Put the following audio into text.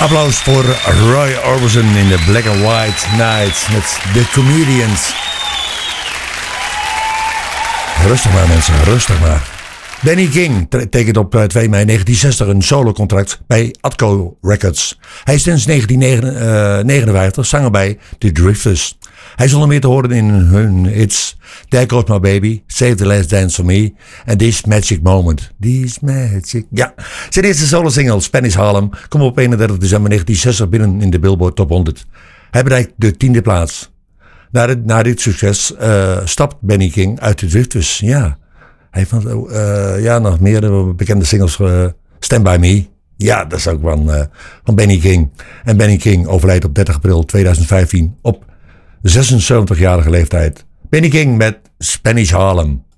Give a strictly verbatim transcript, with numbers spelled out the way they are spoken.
Applaus voor Roy Orbison in de Black and White Night met The Comedians. Rustig maar mensen, rustig maar. Benny King tekent op twee mei negentien zestig een solocontract bij Atco Records. Hij is sinds negentien negenenvijftig zanger bij The Drifters. Hij is onder meer te horen in hun hits There Goes My Baby, Save the Last Dance for Me en This Magic Moment. This Magic... Ja, zijn eerste solo-single Spanish Harlem komt op eenendertig december negentien zestig binnen in de Billboard Top honderd. Hij bereikt de tiende plaats. Na dit, na dit succes uh, stapt Benny King uit de Drifters. Ja, hij heeft uh, ja, nog meer bekende singles. Uh, Stand By Me. Ja, dat is ook van, uh, van Benny King. En Benny King overlijdt op dertig april tweeduizend vijftien op zesenzeventigjarige leeftijd. Benny King met Spanish Harlem.